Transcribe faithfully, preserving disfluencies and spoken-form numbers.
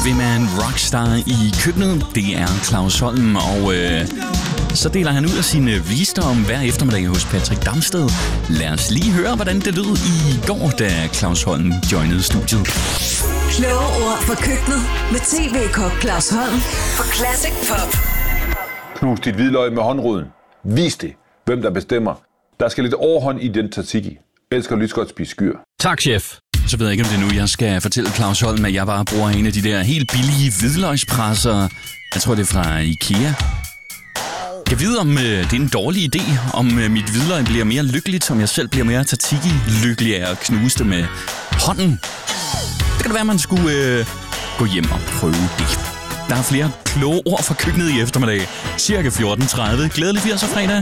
Hvem er en rockstar i køkkenet? Det er Claus Holm, og øh, så deler han ud af sin visdom hver eftermiddag hos Patrick Damsted. Lad os lige høre, hvordan det lød i går, da Claus Holm joinede studiet. Kloge ord fra køkkenet med tv-kok Claus Holm på Classic Pop. Knus dit hvidløg med håndroden. Vis det, hvem der bestemmer. Der skal lidt overhånd i den tzatziki. Ellers kan du lige så godt spise skyr. Tak, chef. Så ved jeg ikke, om det er nu, jeg skal fortælle Claus Holm, at jeg bare bruger en af de der helt billige hvidløgspresser. Jeg tror, det er fra IKEA. Jeg ved, om øh, det er en dårlig idé, om øh, mit hvidløg bliver mere lykkeligt, som jeg selv bliver mere tzatziki-lykkelig af at knuse det med hånden. Det kan det være, at man skulle øh, gå hjem og prøve det. Der er flere kloge ord fra køkkenet i eftermiddag. Cirka fjorten tredive. Glædelig firsdag fredag.